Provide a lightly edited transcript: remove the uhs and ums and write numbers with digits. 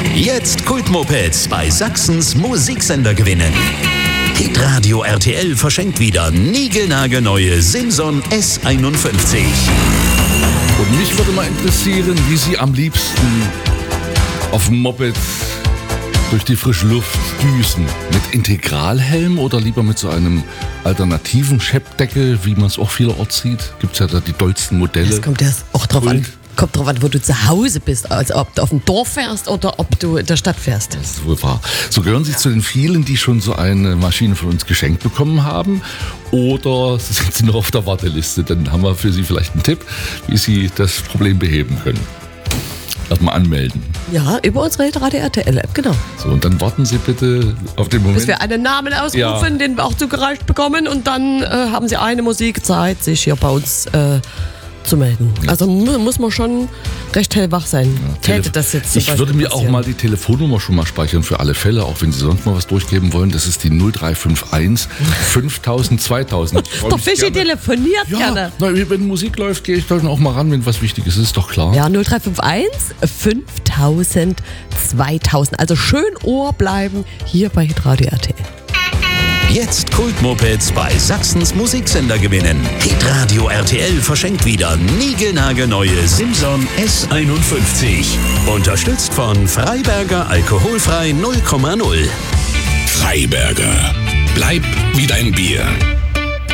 Jetzt Kultmopeds bei Sachsens Musiksender gewinnen. Hitradio RTL verschenkt wieder niegelnagelneue Simson S51. Und mich würde mal interessieren, wie Sie am liebsten auf dem Moped durch die frische Luft düsen. Mit Integralhelm oder lieber mit so einem alternativen Scheppdeckel, wie man es auch vielerorts sieht? Gibt es ja da die dollsten Modelle. Das kommt ja auch drauf an. Kommt drauf an, wo du zu Hause bist, also ob du auf dem Dorf fährst oder ob du in der Stadt fährst. Das ist wohl wahr. So gehören Sie zu den vielen, die schon so eine Maschine von uns geschenkt bekommen haben? Oder sind Sie noch auf der Warteliste? Dann haben wir für Sie vielleicht einen Tipp, wie Sie das Problem beheben können. Erstmal anmelden. Ja, über unsere Radio RTL-App, genau. So, und dann warten Sie bitte auf den Moment. Bis wir einen Namen ausrufen, den wir auch zugereicht bekommen. Und dann haben Sie eine Musikzeit, sich hier bei uns zu melden. Ja. Also muss man schon recht hellwach sein. Ja, täte das jetzt ich würde mir auch mal die Telefonnummer schon mal speichern für alle Fälle, auch wenn Sie sonst mal was durchgeben wollen. Das ist die 0351 5000 2000. Doch, Fischi telefoniert gerne. Na, wenn Musik läuft, gehe ich dann auch mal ran, wenn was Wichtiges ist, ist doch klar. Ja, 0351 5000 2000. Also schön Ohr bleiben hier bei Hitradio RTL. Jetzt Kultmopeds bei Sachsens Musiksender gewinnen. Hitradio RTL verschenkt wieder niegelnagelneue Simson S51. Unterstützt von Freiberger Alkoholfrei 0,0. Freiberger. Bleib wie dein Bier.